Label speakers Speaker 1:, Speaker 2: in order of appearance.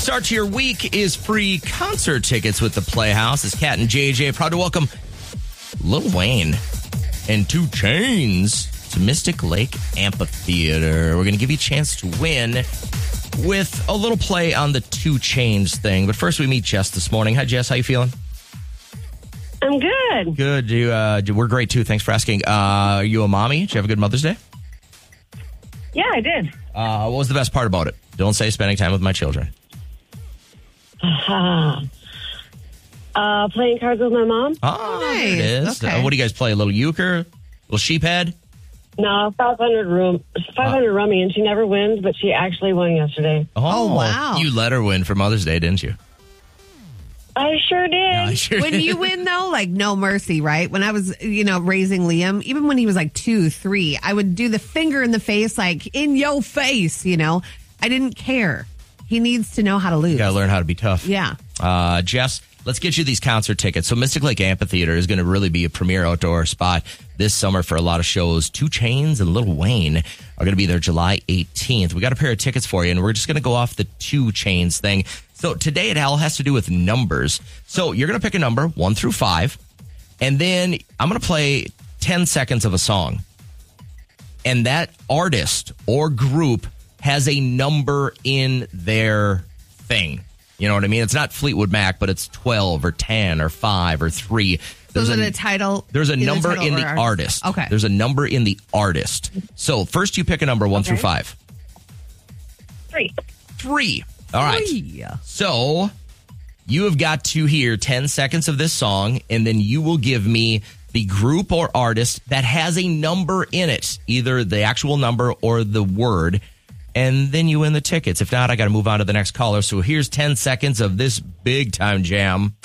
Speaker 1: start to your week is free concert tickets with the Playhouse. It's Kat and JJ. Proud to welcome Lil Wayne and 2 Chainz to Mystic Lake Amphitheater. We're going to give you a chance to win with a little play on the 2 Chainz thing. But first, we meet Jess this morning. Hi, Jess. How you feeling?
Speaker 2: I'm good.
Speaker 1: Good. We're great, too. Thanks for asking. Are you a mommy? Did you have a good Mother's Day?
Speaker 2: Yeah, I did.
Speaker 1: What was the best part about it? Don't say spending time with my children.
Speaker 2: Playing cards with my mom.
Speaker 1: Oh,
Speaker 3: Nice.
Speaker 1: there it is.
Speaker 3: Okay.
Speaker 1: What do you guys play? A little euchre? A little sheephead?
Speaker 2: No, 500 rummy, and she never wins, but she actually won yesterday.
Speaker 3: Oh, wow.
Speaker 1: You let her win for Mother's Day, didn't you?
Speaker 2: I sure did.
Speaker 1: Yeah, I sure
Speaker 3: When
Speaker 1: did.
Speaker 3: you win, though, like, no mercy, right? When I was, raising Liam, even when he was like 2, 3, I would do the finger in the face, like, in your face, I didn't care. He needs to know how to lose.
Speaker 1: You gotta learn how to be tough.
Speaker 3: Yeah.
Speaker 1: Jess, let's get you these concert tickets. So Mystic Lake Amphitheater is going to really be a premier outdoor spot this summer for a lot of shows. 2 Chainz and Lil Wayne are going to be there July 18th. We got a pair of tickets for you, and we're just going to go off the 2 Chainz thing. So today it all has to do with numbers. So you're going to pick a number 1 through 5, and then I'm going to play 10 seconds of a song. And that artist or group has a number in their thing. You know what I mean? It's not Fleetwood Mac, but it's 12 or 10 or 5 or 3.
Speaker 3: There's a title.
Speaker 1: There's a
Speaker 3: either
Speaker 1: number
Speaker 3: title
Speaker 1: in
Speaker 3: or
Speaker 1: the artist.
Speaker 3: Okay.
Speaker 1: There's a number in the artist. So first you pick a number 1 through 5.
Speaker 2: 3.
Speaker 1: 3. All right.
Speaker 3: 3.
Speaker 1: So you have got to hear 10 seconds of this song, and then you will give me the group or artist that has a number in it, either the actual number or the word, and then you win the tickets. If not, I got to move on to the next caller. So here's 10 seconds of this big time jam.